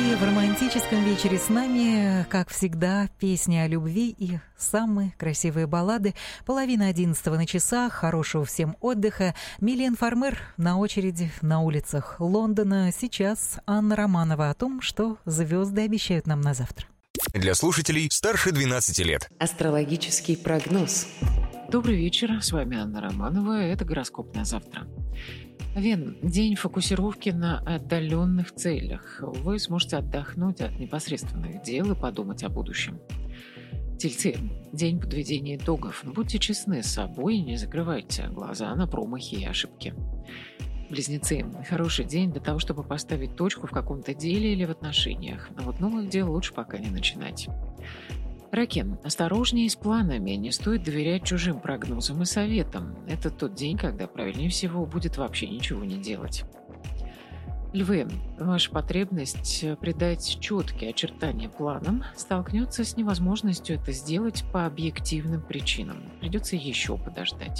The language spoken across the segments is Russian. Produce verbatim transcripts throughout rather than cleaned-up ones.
И в романтическом вечере с нами, как всегда, песни о любви и самые красивые баллады. Половина одиннадцатого на часах, хорошего всем отдыха. Милен Фармер на очереди на улицах Лондона. Сейчас Анна Романова о том, что звезды обещают нам на завтра. Для слушателей старше двенадцати лет. Астрологический прогноз. Добрый вечер, с вами Анна Романова, это гороскоп на завтра. Вен, день фокусировки на отдаленных целях. Вы сможете отдохнуть от непосредственных дел и подумать о будущем. Тельцы, день подведения итогов. Будьте честны с собой и не закрывайте глаза на промахи и ошибки. Близнецы, хороший день для того, чтобы поставить точку в каком-то деле или в отношениях. Но вот новых дел лучше пока не начинать. Раки, осторожнее с планами, не стоит доверять чужим прогнозам и советам. Это тот день, когда правильнее всего будет вообще ничего не делать. Львы, ваша потребность придать четкие очертания планам столкнется с невозможностью это сделать по объективным причинам. Придется еще подождать.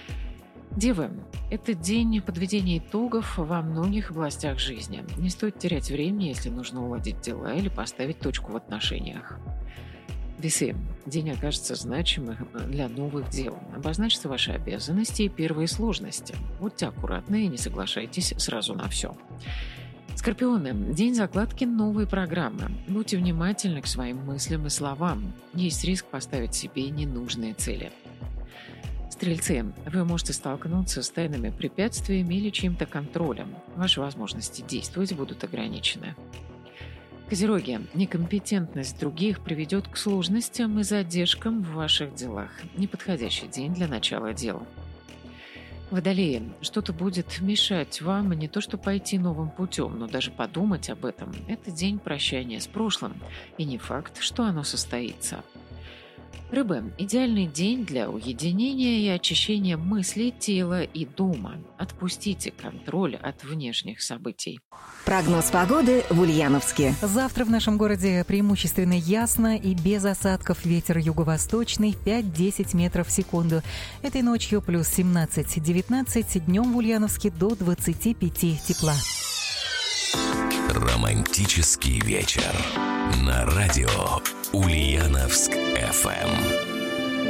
Девы, это день подведения итогов во многих областях жизни. Не стоит терять времени, если нужно уладить дела или поставить точку в отношениях. Весы. День окажется значимым для новых дел. Обозначьте ваши обязанности и первые сложности. Будьте аккуратны и не соглашайтесь сразу на все. Скорпионы. День закладки новой программы. Будьте внимательны к своим мыслям и словам. Есть риск поставить себе ненужные цели. Стрельцы. Вы можете столкнуться с тайными препятствиями или чьим-то контролем. Ваши возможности действовать будут ограничены. Козероги. Некомпетентность других приведет к сложностям и задержкам в ваших делах. Неподходящий день для начала дела. Водолеи. Что-то будет мешать вам не то что пойти новым путем, но даже подумать об этом. Это день прощания с прошлым, и не факт, что оно состоится. Рыбы. Идеальный день для уединения и очищения мыслей, тела и дома. Отпустите контроль от внешних событий. Прогноз погоды в Ульяновске. Завтра в нашем городе преимущественно ясно и без осадков. Ветер юго-восточный пять-десять метров в секунду. Этой ночью плюс семнадцать-девятнадцать, днем в Ульяновске до двадцати пяти тепла. Романтический вечер на радио Ульяновск эф эм.